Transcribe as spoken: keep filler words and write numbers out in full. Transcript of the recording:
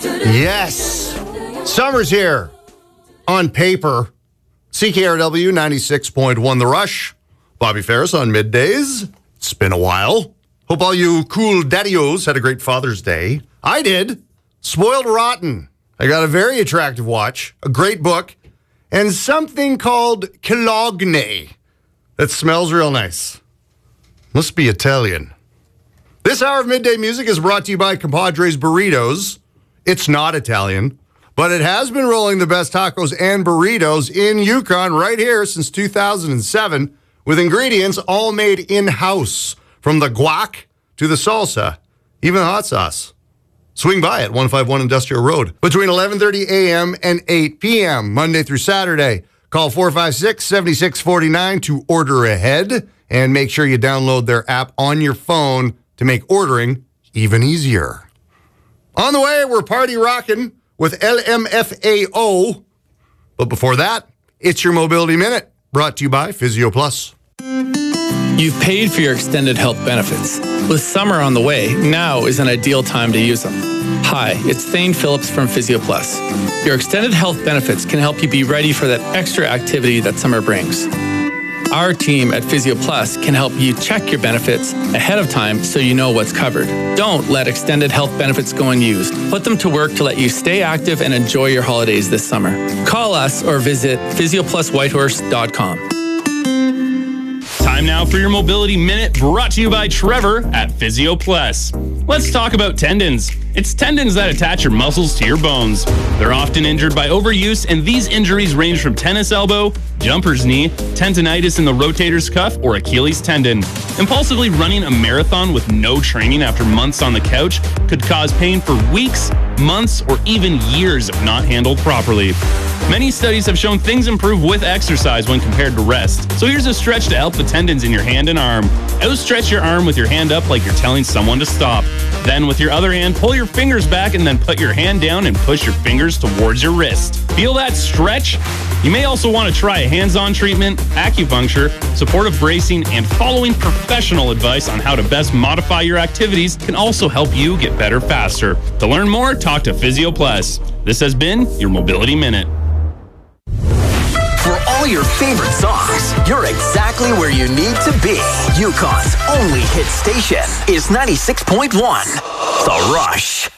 Yes. Summer's here. On paper. C K R W ninety-six point one The Rush. Bobby Ferris on middays. It's been a while. Hope all you cool daddios had a great Father's Day. I did. Spoiled Rotten. I got a very attractive watch, a great book, and something called Cologne that smells real nice. Must be Italian. This hour of Midday Music is brought to you by Compadres Burritos. It's not Italian, but it has been rolling the best tacos and burritos in Yukon right here since two thousand seven, with ingredients all made in-house, from the guac to the salsa, even the hot sauce. Swing by at one fifty-one Industrial Road between eleven thirty a.m. and eight p.m., Monday through Saturday. Call four five six, seven six four nine to order ahead, and make sure you download their app on your phone to make ordering even easier. On the way, we're party rocking with L M F A O. But before that, it's your Mobility Minute, brought to you by Physio Plus. You've paid for your extended health benefits. With summer on the way, now is an ideal time to use them. Hi, it's Thane Phillips from Physio Plus. Your extended health benefits can help you be ready for that extra activity that summer brings. Our team at Physio Plus can help you check your benefits ahead of time so you know what's covered. Don't let extended health benefits go unused. Put them to work to let you stay active and enjoy your holidays this summer. Call us or visit physio plus whitehorse dot com. Time now for your Mobility Minute, brought to you by Trevor at Physio Plus. Let's talk about tendons. It's tendons that attach your muscles to your bones. They're often injured by overuse, and these injuries range from tennis elbow, jumper's knee, tendonitis in the rotator's cuff, or Achilles tendon. Impulsively running a marathon with no training after months on the couch could cause pain for weeks, months, or even years if not handled properly. Many studies have shown things improve with exercise when compared to rest. So here's a stretch to help the tendons in your hand and arm. Outstretch your arm with your hand up like you're telling someone to stop. Then with your other hand, pull your fingers back and then put your hand down and push your fingers towards your wrist. Feel that stretch? You may also want to try a hands-on treatment, acupuncture, supportive bracing, and following professional advice on how to best modify your activities can also help you get better faster. To learn more, talk to Physio Plus. This has been your Mobility Minute. For all your favorite songs, you're exactly where you need to be. Yukon's only hit station is ninety-six point one The Rush.